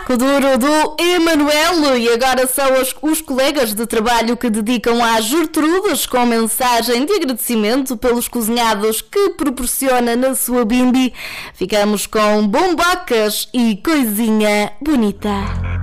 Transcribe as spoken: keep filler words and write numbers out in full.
O duro do Emanuelo. E agora são os, os colegas de trabalho que dedicam às Gertrudes com mensagem de agradecimento pelos cozinhados que proporciona na sua bimbi. Ficamos com bombocas e coisinha bonita.